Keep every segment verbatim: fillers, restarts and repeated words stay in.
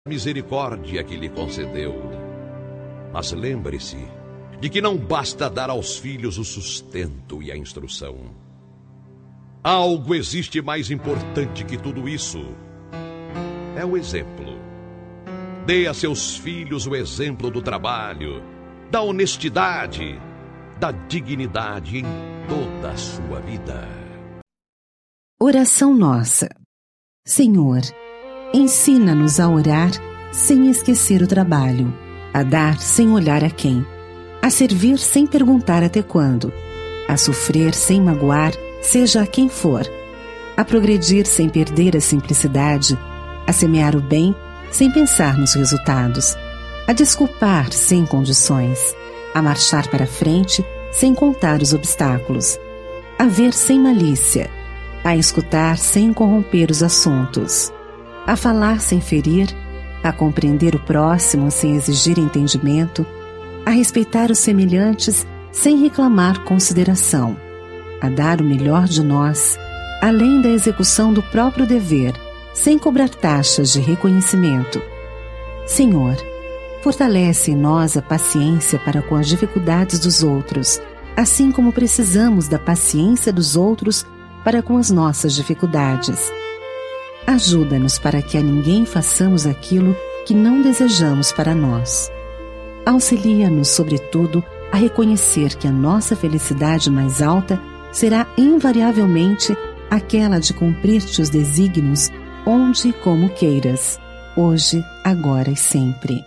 misericórdia que lhe concedeu. Mas lembre-se de que não basta dar aos filhos o sustento e a instrução. Algo existe mais importante que tudo isso. É o exemplo. Dê a seus filhos o exemplo do trabalho, da honestidade, da dignidade em toda a sua vida. Oração nossa. Senhor, ensina-nos a orar sem esquecer o trabalho, a dar sem olhar a quem, a servir sem perguntar até quando, a sofrer sem magoar, seja a quem for, a progredir sem perder a simplicidade, a semear o bem sem pensar nos resultados, a desculpar sem condições, a marchar para frente sem contar os obstáculos, a ver sem malícia, a escutar sem corromper os assuntos, a falar sem ferir, a compreender o próximo sem exigir entendimento, a respeitar os semelhantes sem reclamar consideração, a dar o melhor de nós, além da execução do próprio dever, sem cobrar taxas de reconhecimento. Senhor, fortalece em nós a paciência para com as dificuldades dos outros, assim como precisamos da paciência dos outros para com as nossas dificuldades. Ajuda-nos para que a ninguém façamos aquilo que não desejamos para nós. Auxilia-nos, sobretudo, a reconhecer que a nossa felicidade mais alta será invariavelmente aquela de cumprir-te os desígnios onde e como queiras, hoje, agora e sempre.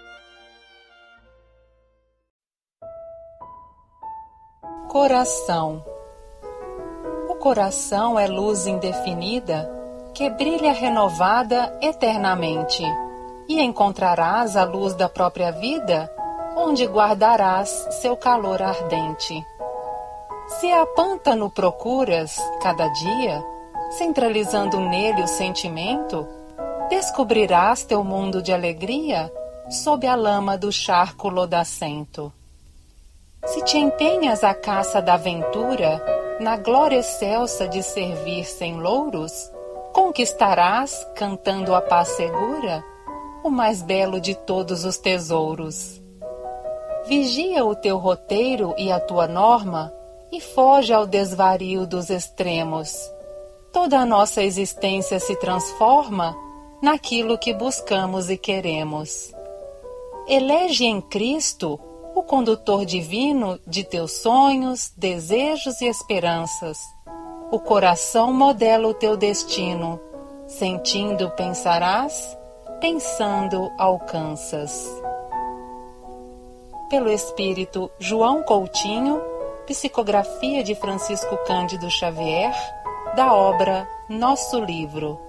Coração. O coração é luz indefinida que brilha renovada eternamente, e encontrarás a luz da própria vida, onde guardarás seu calor ardente. Se a pântano procuras, cada dia, centralizando nele o sentimento, descobrirás teu mundo de alegria sob a lama do charco lodacento. Se te empenhas à caça da aventura, na glória excelsa de servir sem louros, conquistarás, cantando a paz segura, o mais belo de todos os tesouros. Vigia o teu roteiro e a tua norma, e foge ao desvario dos extremos. Toda a nossa existência se transforma naquilo que buscamos e queremos. Elege em Cristo o condutor divino de teus sonhos, desejos e esperanças. O coração modela o teu destino. Sentindo pensarás, pensando alcanças. Pelo Espírito João Coutinho, psicografia de Francisco Cândido Xavier, da obra Nosso Livro.